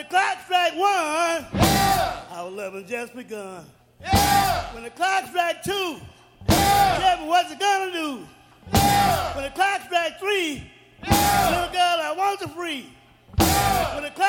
clock strike one, our love has just begun. When the clock strike two, tell me what's it gonna do? When the clock strike three, little girl, I want you free. When the clock